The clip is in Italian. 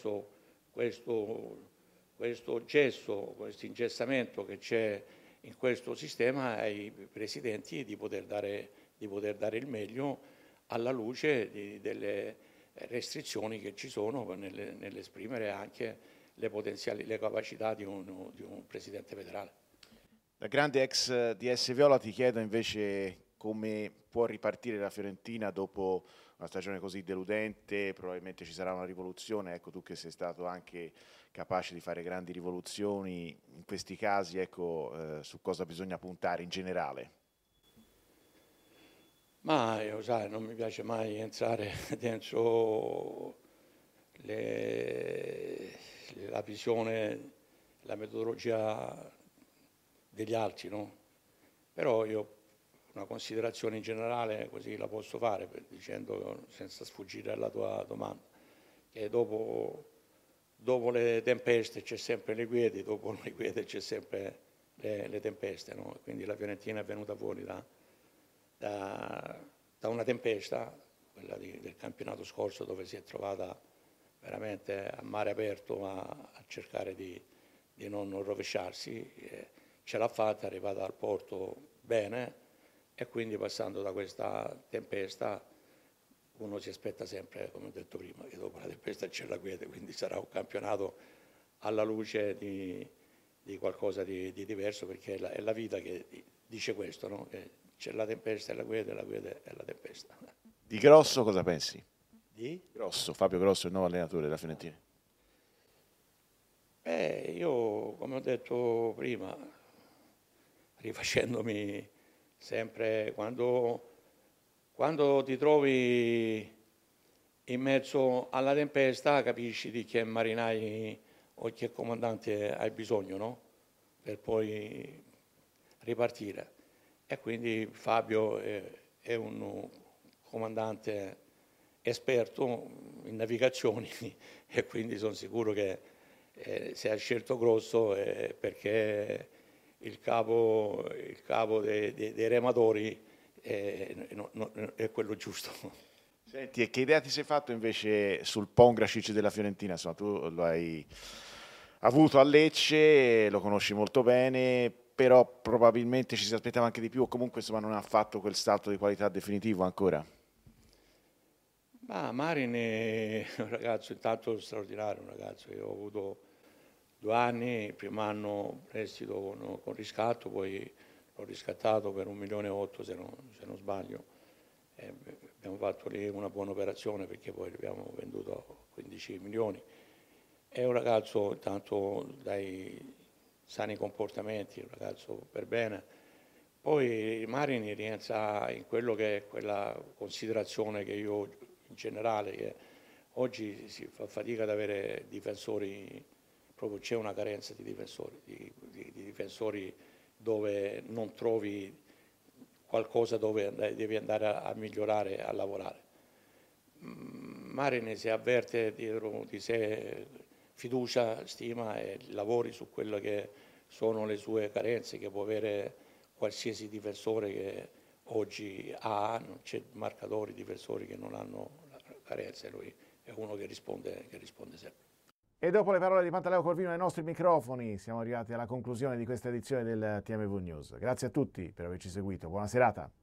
questo gesso, questo ingessamento che c'è in questo sistema ai presidenti di poter dare il meglio alla luce delle restrizioni che ci sono nell'esprimere anche le capacità di un presidente federale. Da grande ex DS Viola ti chiedo invece come può ripartire la Fiorentina dopo una stagione così deludente. Probabilmente ci sarà una rivoluzione, ecco, tu che sei stato anche capace di fare grandi rivoluzioni, in questi casi, ecco, su cosa bisogna puntare in generale? Ma io, sai, non mi piace mai entrare dentro la visione, la metodologia degli altri, no? Però io una considerazione in generale così la posso fare dicendo, senza sfuggire alla tua domanda, che dopo le tempeste c'è sempre le quiete, dopo le quiete c'è sempre le tempeste, no? Quindi la Fiorentina è venuta fuori da una tempesta, quella del campionato scorso, dove si è trovata veramente a mare aperto a cercare di non rovesciarsi. Ce l'ha fatta, è arrivata al porto bene, e quindi passando da questa tempesta uno si aspetta sempre, come ho detto prima, che dopo la tempesta c'è la quiete, quindi sarà un campionato alla luce di qualcosa di diverso, perché è la vita che dice questo, no? Che c'è la tempesta e la quiete e la tempesta. Di Grosso cosa pensi? Di? Grosso, Fabio Grosso, il nuovo allenatore della Fiorentina. Io, come ho detto prima, rifacendomi sempre, quando ti trovi in mezzo alla tempesta capisci di che marinai o che comandante hai bisogno, no? Per poi ripartire. E quindi Fabio è un comandante esperto in navigazioni e quindi sono sicuro che se ha scelto Grosso perché il capo dei rematori è quello giusto. Senti, e che idea ti sei fatto invece sul Pongracic della Fiorentina? Insomma, tu lo hai avuto a Lecce, lo conosci molto bene, però probabilmente ci si aspettava anche di più, o comunque insomma non ha fatto quel salto di qualità definitivo ancora. Ma Marin è un ragazzo intanto straordinario, un ragazzo. Io ho avuto 2 anni, il primo anno prestito con riscatto, poi l'ho riscattato per 1.800.000 se non sbaglio. Abbiamo fatto lì una buona operazione perché poi abbiamo venduto a 15 milioni. È un ragazzo intanto dai sani comportamenti, un ragazzo per bene. Poi Marin rientra in quello che è quella considerazione che io in generale, che oggi si fa fatica ad avere difensori, proprio c'è una carenza di difensori, di difensori dove non trovi qualcosa dove devi andare a migliorare, a lavorare. Marin si avverte dietro di sé fiducia, stima e lavori su quelle che sono le sue carenze che può avere qualsiasi difensore che oggi ha, non c'è marcatori, difensori che non hanno carenze, lui è uno che risponde sempre. E dopo le parole di Pantaleo Corvino ai nostri microfoni siamo arrivati alla conclusione di questa edizione del TMV News. Grazie a tutti per averci seguito, buona serata.